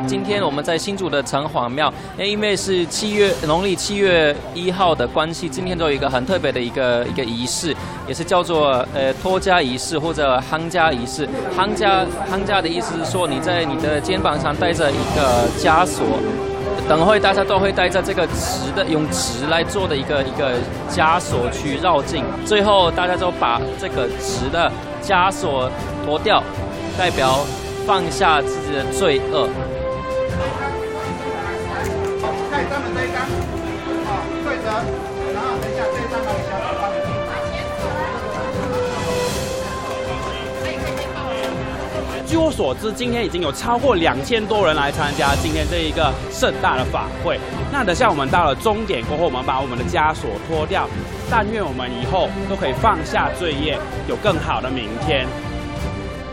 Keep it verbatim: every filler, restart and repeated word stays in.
今天我们在新竹的城隍庙，因为是七月农历七月一号的关系，今天都有一个很特别的一个一个仪式，也是叫做呃托家仪式或者夯家仪式。夯家夯家的意思是说，你在你的肩膀上带着一个枷锁。等会大家都会带着这个纸的，用纸来做的一个一个枷锁去绕境，最后大家就把这个纸的枷锁脱掉，代表放下自己的罪恶。 看他们这一张，好，对折，然后等一下这一张帮你小小帮你。 据我所知，今天已经有超过两千多人来参加今天这一个盛大的法会。那等下我们到了终点过后，我们把我们的枷锁脱掉，但愿我们以后都可以放下罪业，有更好的明天。